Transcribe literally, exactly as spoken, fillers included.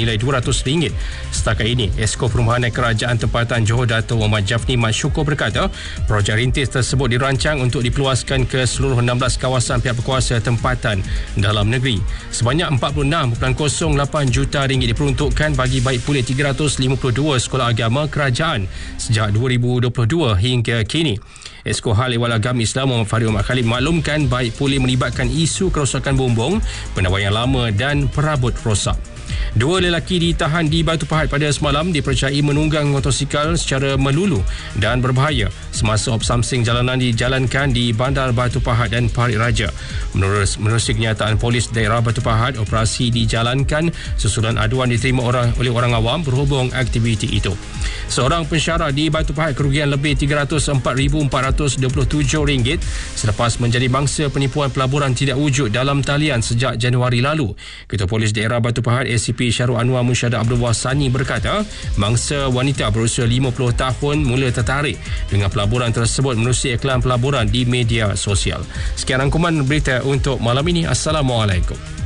bernilai dua ratus ringgit. Setakat ini, Esko Perumahan Kerajaan Tempatan Johor Dato' Muhammad Jafni Mat Syukur berkata, projek rintis tersebut dirancang untuk dikeluaskan ke seluruh enam belas kawasan pihak berkuasa tempatan dalam negeri. Sebanyak empat puluh enam perpuluhan kosong lapan juta ringgit diperuntukkan bagi baik pulih tiga ratus lima puluh dua sekolah agama kerajaan sejak dua ribu dua puluh dua hingga kini. Esko Hal Ehwal Agama Islam Muhammad Farid Omar Khalid maklumkan baik pulih melibatkan isu kerosakan bumbung, penawaian lama dan perabot rosak. Dua lelaki ditahan di Batu Pahat pada semalam dipercayai menunggang motosikal secara melulu dan berbahaya semasa obsamsing jalanan dijalankan di Bandar Batu Pahat dan Parit Raja. Menurut menerusi kenyataan polis daerah Batu Pahat, operasi dijalankan sesudah aduan diterima orang oleh orang awam berhubung aktiviti itu. Seorang pensyarah di Batu Pahat kerugian lebih tiga ratus empat ribu empat ratus dua puluh tujuh ringgit selepas menjadi mangsa penipuan pelaburan tidak wujud dalam talian sejak Januari lalu. Ketua Polis Daerah Batu Pahat A C P Syarul Anwar Munsyadah Abdul Wahsani berkata, mangsa wanita berusia lima puluh tahun mula tertarik dengan pelaburan tersebut menerusi iklan pelaburan di media sosial. Sekian rangkuman berita untuk malam ini. Assalamualaikum.